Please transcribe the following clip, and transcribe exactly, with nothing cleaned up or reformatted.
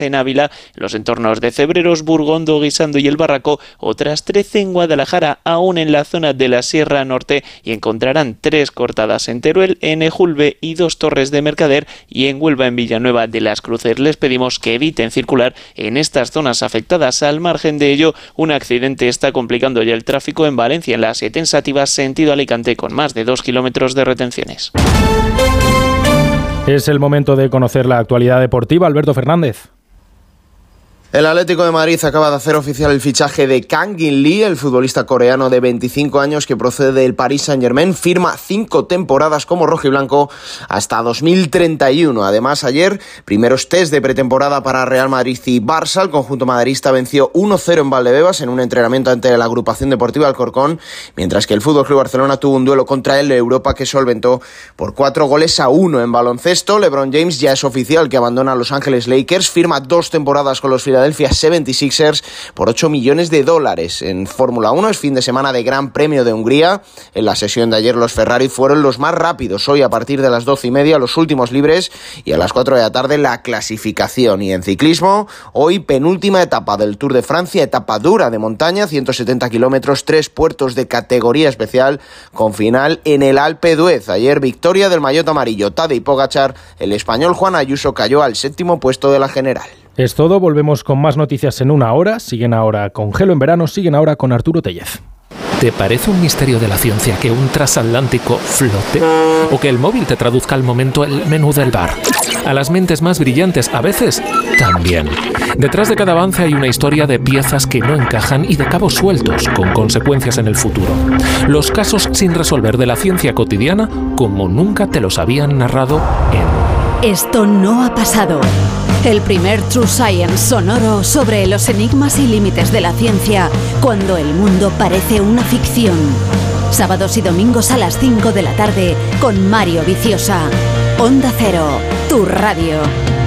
en Ávila, los entornos de Cebreros, Burgondo, Guisando y El Barraco, otras trece en Guadalajara, aún en la zona de la Sierra Norte, y encontrarán tres cortadas en Teruel, en Ejulbe y dos torres de Mercader, y en Huelva, en Villanueva de las Cruces. Les pedimos que eviten circular en estas zonas afectadas. Al margen de ello, un accidente está complicando ya el tráfico en Valencia, en la siete en Sátiva, sentido Alicante, con más de dos kilómetros de retenciones. Es el momento de conocer la actualidad deportiva. Alberto Fernández. El Atlético de Madrid acaba de hacer oficial el fichaje de Kang-in Lee, el futbolista coreano de veinticinco años que procede del Paris Saint-Germain. Firma cinco temporadas como rojiblanco hasta dos mil treinta y uno. Además, ayer, primeros test de pretemporada para Real Madrid y Barça. El conjunto madridista venció uno cero en Valdebebas en un entrenamiento ante la agrupación deportiva Alcorcón, mientras que el F C Barcelona tuvo un duelo contra el Europa que solventó por cuatro goles a uno. En baloncesto, LeBron James ya es oficial que abandona a Los Ángeles Lakers. Firma dos temporadas con los Philadelphia setenta y seis ers por ocho millones de dólares. En Fórmula uno es fin de semana de Gran Premio de Hungría. En la sesión de ayer los Ferrari fueron los más rápidos. Hoy a partir de las doce y media los últimos libres y a las cuatro de la tarde la clasificación. Y en ciclismo, hoy penúltima etapa del Tour de Francia, etapa dura de montaña, ciento setenta kilómetros, tres puertos de categoría especial con final en el Alpe d'Huez. Ayer victoria del maillot amarillo, Tadej Pogačar. El español Juan Ayuso cayó al séptimo puesto de la general. Es todo, volvemos con más noticias en una hora. Siguen ahora con Gelo en Verano, siguen ahora con Arturo Tellez. ¿Te parece un misterio de la ciencia que un transatlántico flote? ¿O que el móvil te traduzca al momento el menú del bar? A las mentes más brillantes, a veces, también. Detrás de cada avance hay una historia de piezas que no encajan y de cabos sueltos, con consecuencias en el futuro. Los casos sin resolver de la ciencia cotidiana, como nunca te los habían narrado en... Esto no ha pasado. El primer True Science sonoro sobre los enigmas y límites de la ciencia cuando el mundo parece una ficción. Sábados y domingos a las cinco de la tarde con Mario Viciosa. Onda Cero, tu radio.